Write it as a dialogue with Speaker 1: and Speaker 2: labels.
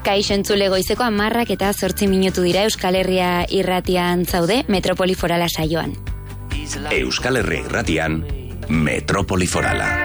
Speaker 1: Kaixo entzule, goizeko 10:08 dira. Euskal Herria irratian zaude, Metropoli Forala saioan.
Speaker 2: Euskal Herria irratian, Metropoli Forala.